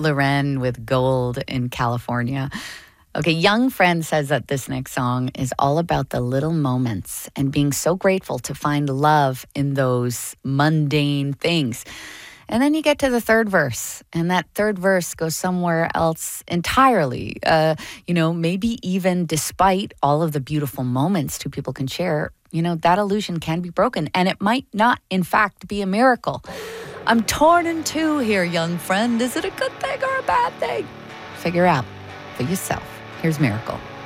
Loren with Gold in California. Okay, Young Friend says that this next song is all about the little moments and being so grateful to find love in those mundane things. And then you get to the third verse, and that third verse goes somewhere else entirely. Maybe even despite all of the beautiful moments two people can share, that illusion can be broken, and it might not, in fact, be a miracle. I'm torn in two here, young friend. Is it a good thing or a bad thing? Figure out for yourself. Here's Miracle.